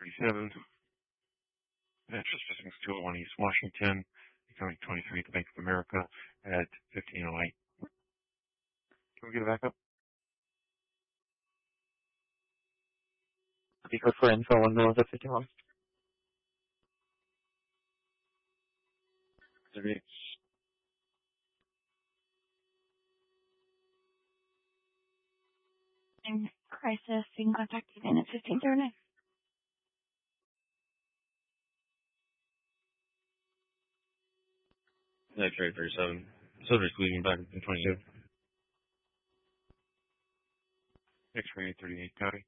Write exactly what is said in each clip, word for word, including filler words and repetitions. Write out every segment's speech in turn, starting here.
thirty-seven. That's just two oh one East Washington, becoming twenty-three at the Bank of America at fifteen oh eight. Can we get it back up? Speaker for info on North of fifty-one. thirty-eight. In crisis, being contacted in at fifteen oh nine. X-ray thirty-seven. Subject leaving back in twenty-two. X-ray thirty-eight, copy.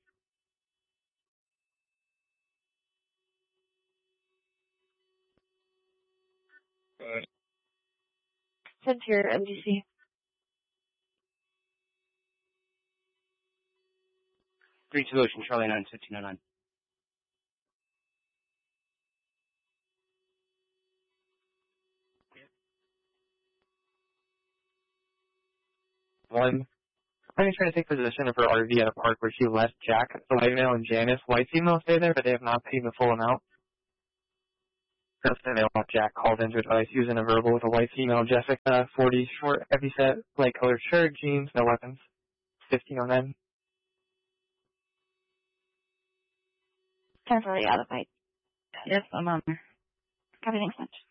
Uh, Send to your M D C. three two Ocean Charlie nine, fifteen oh nine. One. I'm trying to take possession of her R V at a park where she left Jack, the white male, and Janice, white female, stay there, but they have not paid the full amount. First female, Jack, called in to advice using a verbal with a white female, Jessica, forty, short, heavy set, light colored shirt, jeans, no weapons. fifteen oh nine. Time for the other fight. Yes, I'm on there. Copy, thanks much.